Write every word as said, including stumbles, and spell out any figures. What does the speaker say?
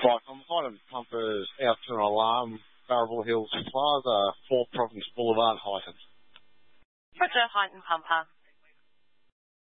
Right, I'm Heighton Pumpers out to an alarm, Barraville Hills Plaza, four Province Boulevard, Heighton. Roger, Heighton Pumper.